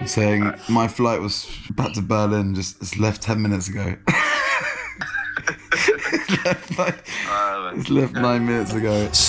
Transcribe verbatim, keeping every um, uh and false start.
saying my flight was back to Berlin, just it's left ten minutes ago. it's left, like, Uh, it's left nine minutes ago.